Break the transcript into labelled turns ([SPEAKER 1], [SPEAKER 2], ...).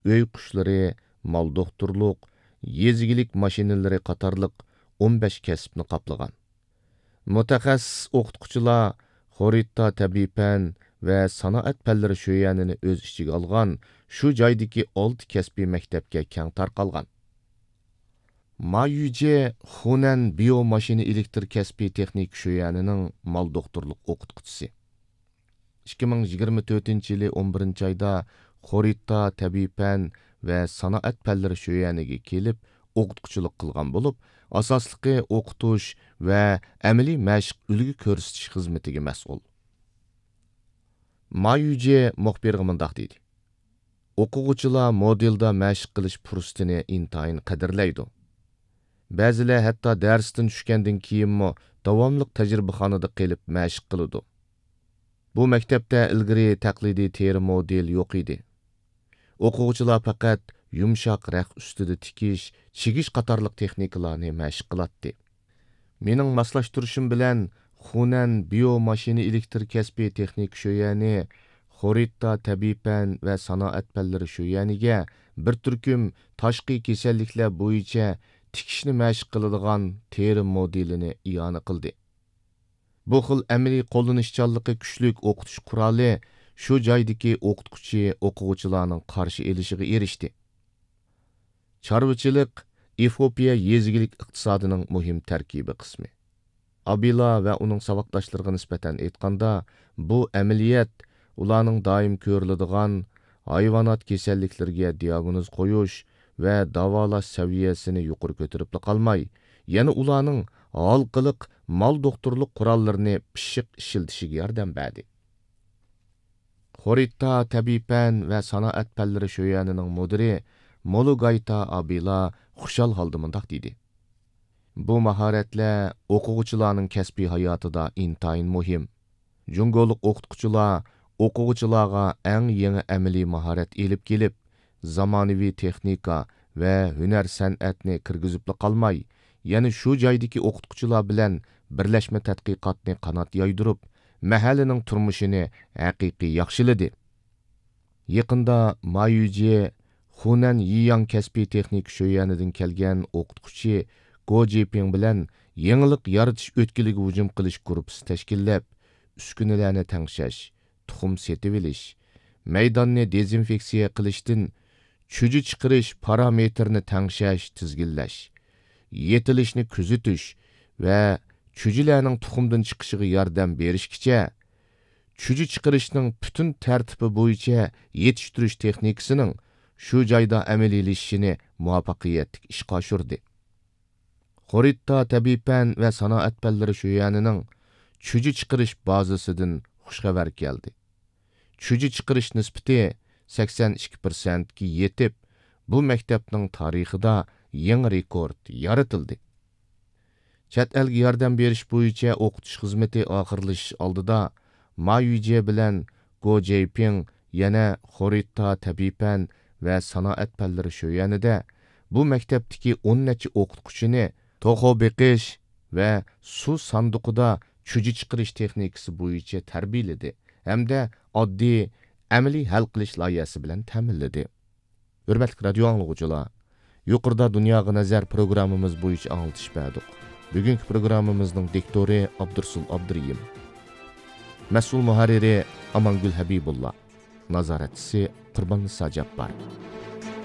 [SPEAKER 1] öy quşlari, mal doktorluq, yezigilik mashinalari qatarlıq 15 kasbni qaplagan. Mutaxassis o'qituvchilar xorita tabiiy fan va sanoat fanlari sho'yanini o'z ichiga olgan shu joydagi 6 kasbiy maktabga keng tarqalgan. Ma Yuje Hunan biomashina elektr kasbiy texnik sho'yanining mal doktorluq o'qituvchisi. 2024-yili 11-oyda xorita tabiiy fan va sanoat fanlari sho'yaniga kelib o'qituvchilik qilgan bo'lib, asosliqi o'qitish va amaliy mashq ulgu ko'rsatish xizmatiga mas'ul. Ma Yuje muxbirga mundaq deydi: o'quvchilar modelda mashq qilish fursatini intayin qadrlaydi. Ba'zilar hatto darsdan tushgandan keyinmi davomli tajribaxonada qilib mashq qiladi. Bu maktabda ilgari taqlidiy teri model yo'q edi. O'quvchilar faqat yumshoq raq ustida tikish, chigish qatorliq texnikalarni mashq qiladi. Mening moslashtirishim bilan Hunan biomashina elektr kasbiy texnik sho'yani, xorita tabiiy fan va sanoat fanlari sho'yaniga bir turkum tashqi kasalliklar bo'yicha tikishni mashq qiladigan teri modelini iyona qildi. Bu xil amaliy qo'llanishchanligi kuchlik o'qitish quroli shu joydagi o'qituvchi o'quvchilarning qarshi elishiga erishdi. Chorvachilik Efiopiya yezigilik iqtisodining muhim tarkibi qismi. Abila va uning saboqdoshlariga nisbatan aytganda, bu amaliyat ularning doim ko'riladigan hayvonot kasalliklariga diagnoz qo'yish va davolash saviyasini yuqori ko'tarib qolmay, yana ularning halqiliq mal doktorluq qurollarini pishiq ishlatishiga yordam berdi. Xorita tabiiy fan va sanoat fanlari sho'yanining mudiri Molugayta Abila xushal holda mundaq deydi: bu mahoratlar o'quvchilarning kasbiy hayotida intayin muhim. Jungoliq o'qituvchilar o'quvchilarga eng yangi amaliy mahorat elib kelib, zamonaviy texnika va hunar san'atni kirgizib qolmay, yana shu joydagi o'qituvchilar bilan birlashma tadqiqotni qanot yoydirib, mahallaning turmushini haqiqiy yaxshiladi. Yaqinda Ma Yuje Hunan Yiyang kasbiy texnik sho'yanidan kelgan o'qituvchi Go Jiping bilan yangilik yaratish o'tkiliga hujum qilish guruhi tashkillab, uskunalarni tangshash, tuxum setib olish, maydonni dezinfeksiya qilishdan chuji chiqarish parametrini tangshash, tizginlash, yetilishni kuzatish va chujilarning tuxumdan chiqishiga yordam berishgacha chuji chiqarishning butun tartibi bo'yicha yetishtirish texnikasining shu joyda amaliylashishini muvaffaqiyatli ishga oshirdi. Xorita tabiiy fan va sanoat fanlari sho'yanining chuji chiqarish bazasidan xushxabar keldi. Chuji chiqarish nisbati 82% ga yetib, bu maktabning tarixida yangi rekord yaratildi. Chet elga yordam berish bo'yicha o'qitish xizmati oxirlashish oldida Ma Yuje bilan Go Jiping yana Xorita tabiiy fan va sanoat fanlari sho'yanida bu maktabdagi 10 necha o'qituvchini to'xo beqish va suv sanduqida chuji chiqarish texnikasi bo'yicha tarbiyaladi hamda oddiy amaliy hal qilish loyihasi bilan ta'minladi. Hurmatli radio anglovchilar, yuqorida Dunyoga nazar programmamiz bo'yicha anglitish berdik. Bugungi programmamizning diktori Abdursul Abduriyim, mas'ul muharriri Amangul Habibullah, nazoratchisi Qurbon Nisa Jabbar.